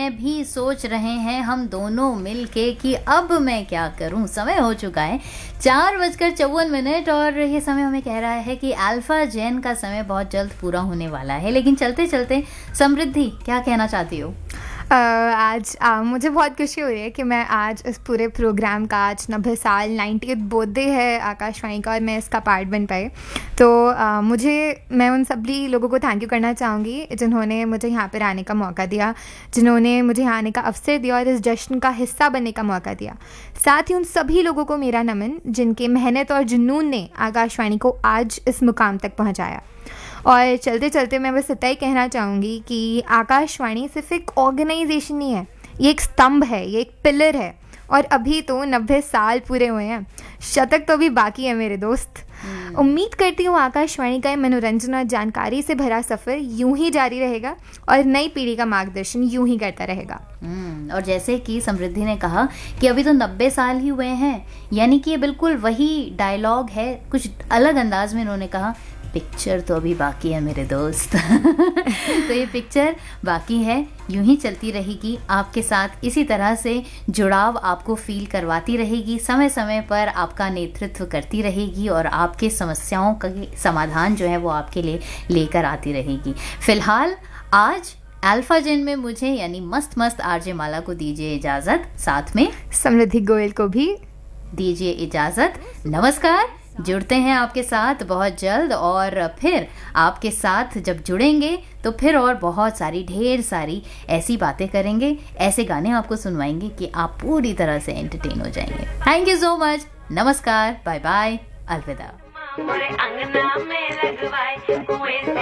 में भी सोच रहे हैं हम दोनों मिलके कि अब मैं क्या करूं। समय हो चुका है 4:54 और ये समय हमें कह रहा है कि अल्फा जैन का समय बहुत जल्द पूरा होने वाला है। लेकिन चलते चलते समृद्धि, क्या कहना चाहती हो? आज मुझे बहुत खुशी हो रही है कि मैं आज इस पूरे प्रोग्राम का, आज 90 साल 90th बर्थडे है आकाशवाणी का, और मैं इसका पार्ट बन पाई। तो मैं उन सभी लोगों को थैंक यू करना चाहूँगी जिन्होंने मुझे यहाँ पर आने का मौका दिया, जिन्होंने मुझे यहाँ आने का अवसर दिया और इस जश्न का हिस्सा बनने का मौका दिया। साथ ही उन सभी लोगों को मेरा नमन जिनके मेहनत और जुनून ने आकाशवाणी को आज इस मुकाम तक पहुँचाया। और चलते चलते मैं बस इतना ही कहना चाहूँगी कि आकाशवाणी सिर्फ एक ऑर्गेनाइजेशन नहीं है, ये एक स्तंभ है, ये एक पिलर है। और अभी तो 90 साल पूरे हुए हैं, शतक तो अभी बाकी है मेरे दोस्त। उम्मीद करती हूँ आकाशवाणी का मनोरंजन और जानकारी से भरा सफ़र यूं ही जारी रहेगा और नई पीढ़ी का मार्गदर्शन यूं ही करता रहेगा। और जैसे कि समृद्धि ने कहा कि अभी तो 90 साल ही हुए हैं, यानी कि ये बिल्कुल वही डायलॉग है, कुछ अलग अंदाज में उन्होंने कहा, पिक्चर तो अभी बाकी है मेरे दोस्त। तो ये पिक्चर बाकी है, यूं ही चलती रहेगी आपके साथ, इसी तरह से जुड़ाव आपको फील करवाती रहेगी, समय समय पर आपका नेतृत्व करती रहेगी और आपके समस्याओं का समाधान जो है वो आपके लिए लेकर आती रहेगी। फिलहाल आज अल्फा जेन में मुझे यानी मस्त मस्त आरजे माला को दीजिए इजाज़त, साथ में समृद्धि गोयल को भी दीजिए इजाज़त। नमस्कार, जुड़ते हैं आपके साथ बहुत जल्द, और फिर आपके साथ जब जुड़ेंगे तो फिर और बहुत सारी ढेर सारी ऐसी बातें करेंगे, ऐसे गाने आपको सुनवाएंगे कि आप पूरी तरह से एंटरटेन हो जाएंगे। थैंक यू सो मच, नमस्कार, बाय बाय, अलविदा।